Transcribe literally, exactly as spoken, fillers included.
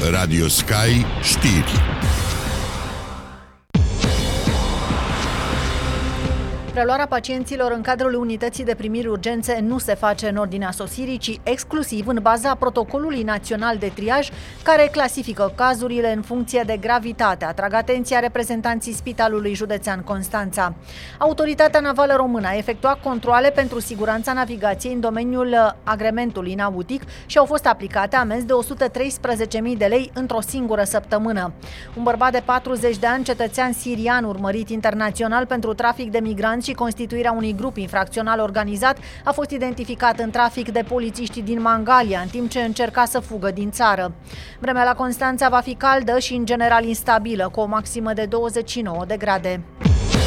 Radio Sky Știri. Preluarea pacienților în cadrul unității de primiri urgențe nu se face în ordinea sosirii, ci exclusiv în baza protocolului național de triaj, care clasifică cazurile în funcție de gravitate, atrag atenția reprezentanții Spitalului Județean Constanța. Autoritatea Navală Română a efectuat controale pentru siguranța navigației în domeniul agrementului nautic și au fost aplicate amenzi de o sută treisprezece mii de lei într-o singură săptămână. Un bărbat de patruzeci de ani, cetățean sirian urmărit internațional pentru trafic de migranți și constituirea unui grup infracțional organizat, a fost identificat în trafic de polițiștii din Mangalia, în timp ce încerca să fugă din țară. Vremea la Constanța va fi caldă și în general instabilă, cu o maximă de douăzeci și nouă de grade.